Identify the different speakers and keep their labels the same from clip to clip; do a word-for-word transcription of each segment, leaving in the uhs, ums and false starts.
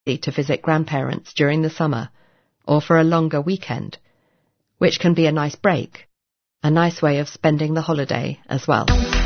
Speaker 1: to visit grandparents during the summer or for a longer weekend, which can be a nice break, a nice way of spending the holiday as well.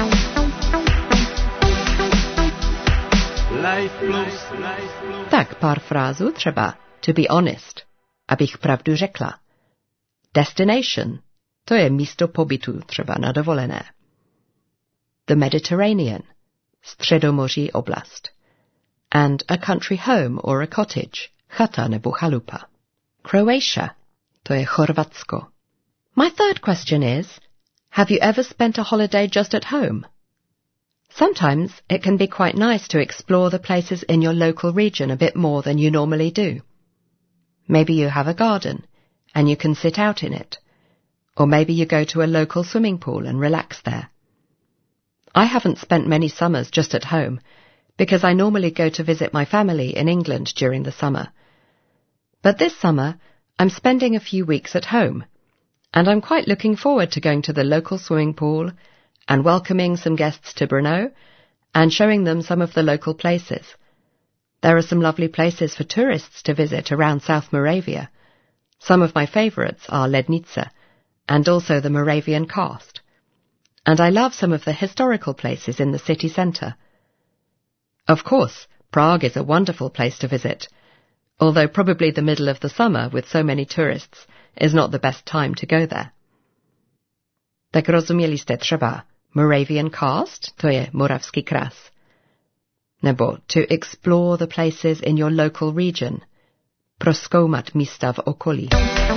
Speaker 1: Tak pár frázů třeba to be honest, abych pravdu řekla. Destination, to je místo pobytu třeba na dovolené. The Mediterranean, středomoří oblast. And a country home or a cottage, chata nebo chalupa. Croatia, to je Chorvatsko. My third question is, have you ever spent a holiday just at home? Sometimes it can be quite nice to explore the places in your local region a bit more than you normally do. Maybe you have a garden and you can sit out in it, or maybe you go to a local swimming pool and relax there. I haven't spent many summers just at home because I normally go to visit my family in England during the summer. But this summer I'm spending a few weeks at home, and I'm quite looking forward to going to the local swimming pool and welcoming some guests to Brno and showing them some of the local places. There are some lovely places for tourists to visit around South Moravia. Some of my favourites are Lednica and also the Moravian Karst. And I love some of the historical places in the city centre. Of course, Prague is a wonderful place to visit, although probably the middle of the summer with so many tourists is not the best time to go there. Tak rozuměli jste třeba Moravian Karst, to je Moravský kras. Nebo to explore the places in your local region, prozkoumat místa v okolí.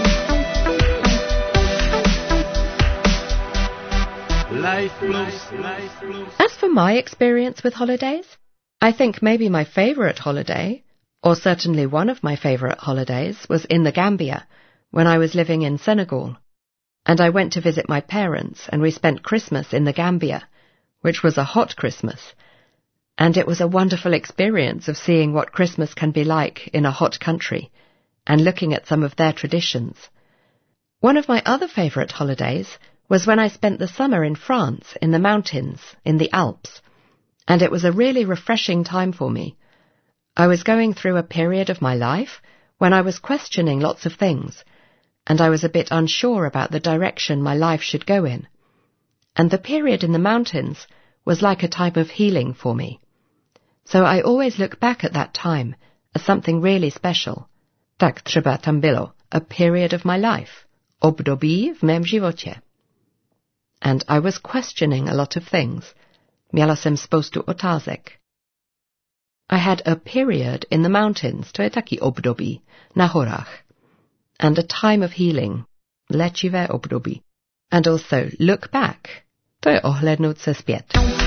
Speaker 1: As for my experience with holidays, I think maybe my favourite holiday, or certainly one of my favourite holidays, was in the Gambia, when I was living in Senegal. And I went to visit my parents, and we spent Christmas in the Gambia, which was a hot Christmas. And it was a wonderful experience of seeing what Christmas can be like in a hot country, and looking at some of their traditions. One of my other favourite holidays was when I spent the summer in France, in the mountains, in the Alps, and it was a really refreshing time for me. I was going through a period of my life when I was questioning lots of things, and I was a bit unsure about the direction my life should go in. And the period in the mountains was like a time of healing for me. So I always look back at that time as something really special. Tak třeba tam bylo, a period of my life, období v mém životě. And I was questioning a lot of things. Měla jsem spoustu otázek. I had a period in the mountains, to je taky období, na horách. And a time of healing, léčivé období. And also look back, to je ohlédnout se zpět.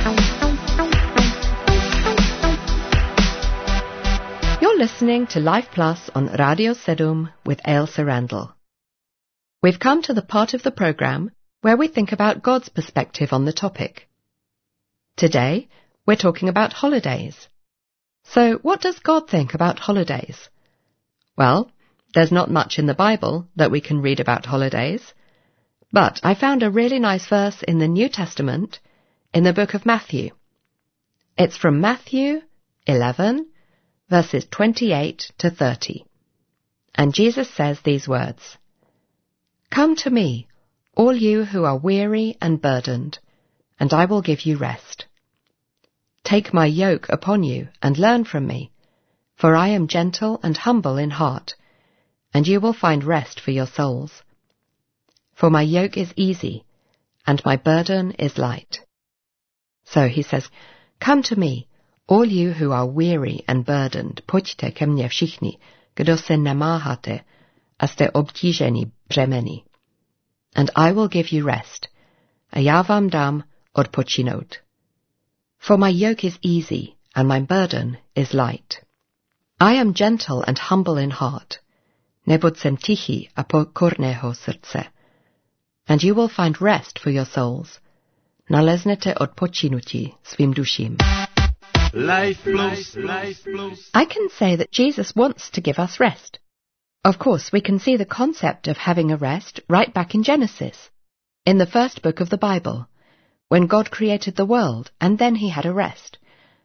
Speaker 1: You're listening to Life Plus on Radio Sedum with Ailsa Randall. We've come to the part of the programme where we think about God's perspective on the topic. Today, we're talking about holidays. So, what does God think about holidays? Well, there's not much in the Bible that we can read about holidays, but I found a really nice verse in the New Testament in the book of Matthew. It's from Matthew eleven, verses twenty-eight to thirty. And Jesus says these words, "Come to me, all you who are weary and burdened, and I will give you rest. Take my yoke upon you and learn from me, for I am gentle and humble in heart, and you will find rest for your souls. For my yoke is easy, and my burden is light." So he says, "Come to me, all you who are weary and burdened, pojďte ke mně všichni, kdo se namáháte a jste obtíženi břemeny. And I will give you rest, a já vám dám odpočinout. For my yoke is easy, and my burden is light. I am gentle and humble in heart, neboť jsem tichý a pokorného srdce. And you will find rest for your souls. Naleznete odpočinutí svým duším." Life Plus, Life Plus. I can say that Jesus wants to give us rest. Of course, we can see the concept of having a rest right back in Genesis, in the first book of the Bible, when God created the world and then he had a rest.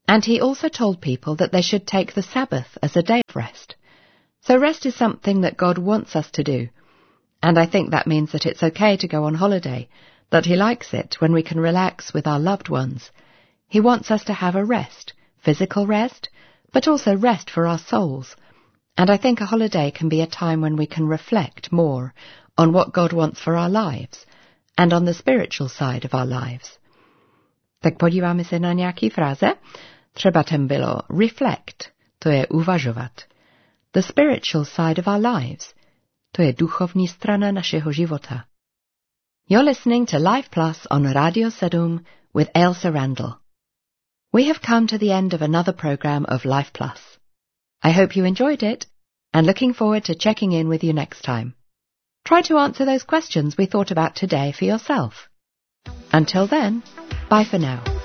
Speaker 1: And he also told people that they should take the Sabbath as a day of rest. So rest is something that God wants us to do. And I think that means that it's okay to go on holiday, that he likes it when we can relax with our loved ones. He wants us to have a rest, physical rest, but also rest for our souls. And I think a holiday can be a time when we can reflect more on what God wants for our lives and on the spiritual side of our lives. Tak podíváme se na nějaký fráze. Třeba tam bylo reflect, to je uvažovat. The spiritual side of our lives, to je duchovní strana našeho života. You're listening to Life Plus on Radio Sedum with Ailsa Randall. We have come to the end of another program of Life Plus. I hope you enjoyed it, and looking forward to checking in with you next time. Try to answer those questions we thought about today for yourself. Until then, bye for now.